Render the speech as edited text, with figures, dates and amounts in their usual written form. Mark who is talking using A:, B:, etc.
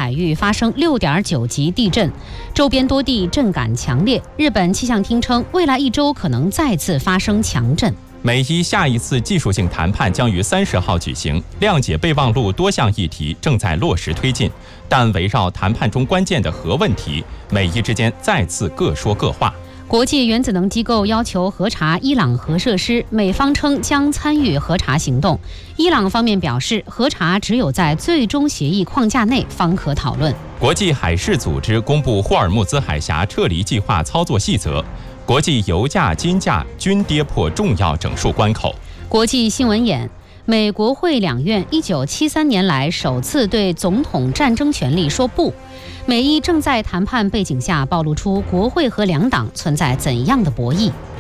A: 海域发生6.9级地震，周边多地震感强烈。日本气象厅称，未来1周可能再次发生强震。
B: 美伊下一次技术性谈判将于30号举行，谅解备忘录多项议题正在落实推进，但围绕谈判中关键的核问题，美伊之间再次各说各话。
A: 国际原子能机构要求核查伊朗核设施，美方称将参与核查行动。伊朗方面表示，核查只有在最终协议框架内方可讨论。
B: 国际海事组织公布霍尔木兹海峡撤离计划操作细则，国际油价、金价均跌破重要整数关口。
A: 国际新闻眼。美国会两院1973年来首次对总统战争权力说不。美伊正在谈判背景下暴露出国会和两党存在怎样的博弈。